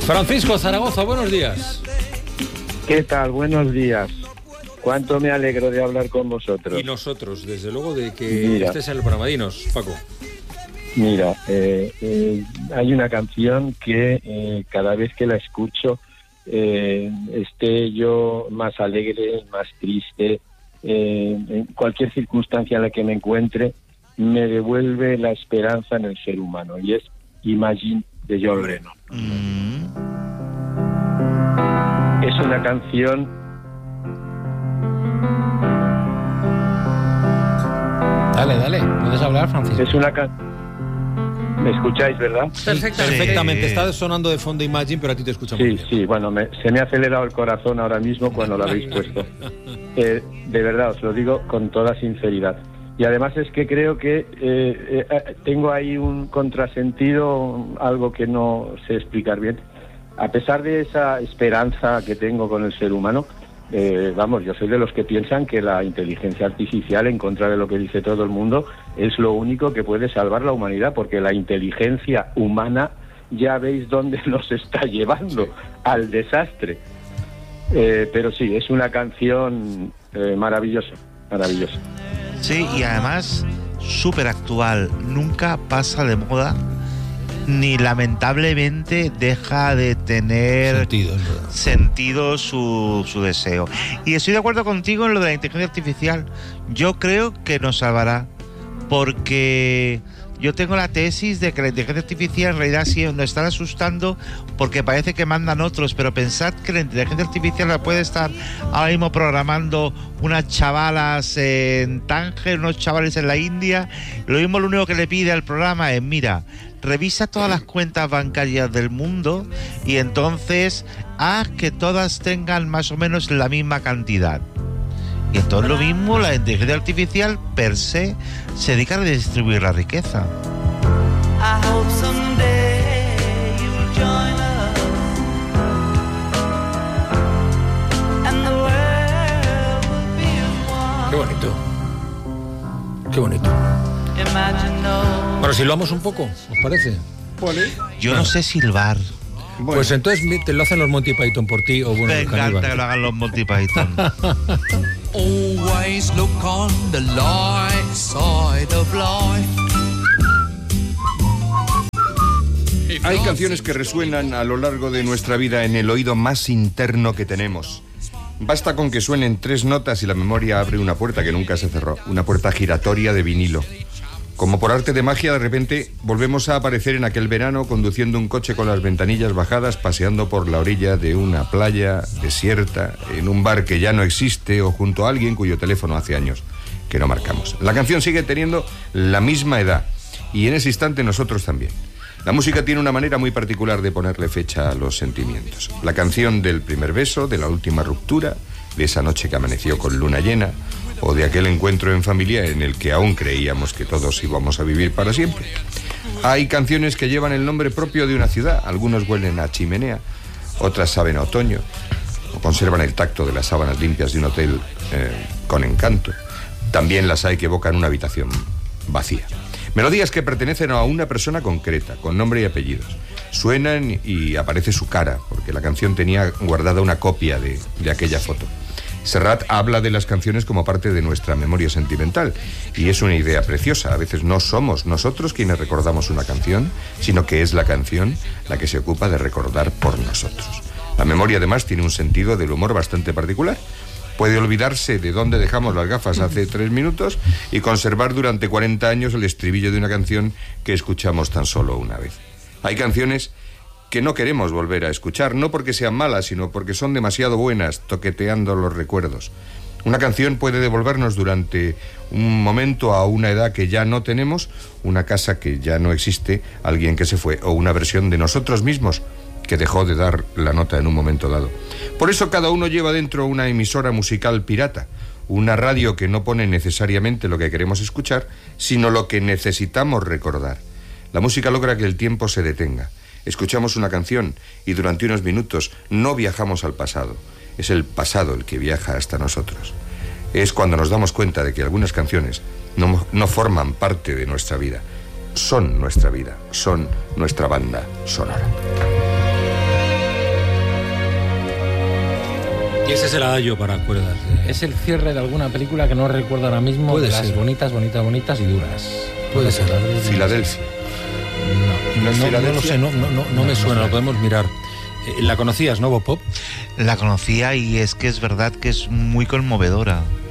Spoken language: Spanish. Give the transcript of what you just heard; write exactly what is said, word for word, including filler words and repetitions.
Francisco Zaragoza, buenos días. ¿Qué tal? Buenos días. Cuánto me alegro de hablar con vosotros. Y nosotros, desde luego, de que Mira. estés en el programa. Dinos, Paco. Mira, eh, eh, hay una canción que eh, cada vez que la escucho, eh, esté yo más alegre, más triste, eh, en cualquier circunstancia en la que me encuentre, me devuelve la esperanza en el ser humano, y es Imagine de John Lennon. Mm. Es una canción... Dale, dale, puedes hablar, Francisco. Es una canción... ¿Me escucháis, verdad? Perfectamente. Perfectamente. Está sonando de fondo Imagine, pero a ti te escuchamos Sí, bien. sí, bueno, me, se me ha acelerado el corazón ahora mismo cuando lo habéis puesto. Eh, de verdad, os lo digo con toda sinceridad. Y además es que creo que eh, eh, tengo ahí un contrasentido, algo que no sé explicar bien. A pesar de esa esperanza que tengo con el ser humano, Eh, vamos, yo soy de los que piensan que la inteligencia artificial, en contra de lo que dice todo el mundo, es lo único que puede salvar la humanidad, porque la inteligencia humana ya veis dónde nos está llevando, sí, al desastre. Eh, pero sí, es una canción eh, maravillosa, maravillosa. Sí, y además súper actual, nunca pasa de moda, ni lamentablemente deja de tener sentido, sentido su, su deseo. Y estoy de acuerdo contigo en lo de la inteligencia artificial. Yo creo que nos salvará, porque yo tengo la tesis de que la inteligencia artificial en realidad sí nos están asustando porque parece que mandan otros, pero pensad que la inteligencia artificial la puede estar ahora mismo programando unas chavalas en Tánger, unos chavales en la India. Lo mismo, lo único que le pide al programa es, mira, revisa todas las cuentas bancarias del mundo y entonces haz que todas tengan más o menos la misma cantidad. Y entonces lo mismo, la inteligencia artificial per se se dedica a redistribuir la riqueza. Qué bonito. Qué bonito. Bueno, silbamos un poco, ¿os parece? ¿Vale? Yo no sé silbar. Bueno. Pues entonces te lo hacen los Monty Python por ti, o bueno, me encanta que lo hagan los Monty Python. Always look on the light side of life. Hay canciones que resuenan a lo largo de nuestra vida en el oído más interno que tenemos. Basta con que suenen tres notas y la memoria abre una puerta que nunca se cerró, una puerta giratoria de vinilo. Como por arte de magia, de repente volvemos a aparecer en aquel verano conduciendo un coche con las ventanillas bajadas, paseando por la orilla de una playa desierta, en un bar que ya no existe o junto a alguien cuyo teléfono hace años que no marcamos. La canción sigue teniendo la misma edad y en ese instante nosotros también. La música tiene una manera muy particular de ponerle fecha a los sentimientos. La canción del primer beso, de la última ruptura, de esa noche que amaneció con luna llena, o de aquel encuentro en familia en el que aún creíamos que todos íbamos a vivir para siempre. Hay canciones que llevan el nombre propio de una ciudad. Algunos huelen a chimenea, otras saben a otoño, o conservan el tacto de las sábanas limpias de un hotel eh, con encanto. También las hay que evocan una habitación vacía. Melodías que pertenecen a una persona concreta, con nombre y apellidos. Suenan y aparece su cara, porque la canción tenía guardada una copia de, de aquella foto. Serrat habla de las canciones como parte de nuestra memoria sentimental, y es una idea preciosa. A veces no somos nosotros quienes recordamos una canción, sino que es la canción la que se ocupa de recordar por nosotros. La memoria además tiene un sentido del humor bastante particular. Puede olvidarse de dónde dejamos las gafas hace tres minutos y conservar durante cuarenta años el estribillo de una canción que escuchamos tan solo una vez. Hay canciones que no queremos volver a escuchar, no porque sean malas, sino porque son demasiado buenas, toqueteando los recuerdos. Una canción puede devolvernos durante un momento a una edad que ya no tenemos, una casa que ya no existe, alguien que se fue, o una versión de nosotros mismos que dejó de dar la nota en un momento dado. Por eso cada uno lleva dentro una emisora musical pirata, una radio que no pone necesariamente lo que queremos escuchar, sino lo que necesitamos recordar. La música logra que el tiempo se detenga. Escuchamos una canción y durante unos minutos no viajamos al pasado. Es el pasado el que viaja hasta nosotros. Es cuando nos damos cuenta de que algunas canciones no, no forman parte de nuestra vida. Son nuestra vida, son nuestra banda sonora. Y ese es el adagio para cuerdas. Eh. Es el cierre de alguna película que no recuerdo ahora mismo. Puede de las ser. bonitas, bonitas, bonitas y duras. Puede ser. Filadelfia. No. ¿No es No, no Filadelfia? lo sé, no, no, no, no No, me no suena, sé. lo podemos mirar. Eh, ¿La conocías, no, Bob Pop? La conocía y es que es verdad que es muy conmovedora.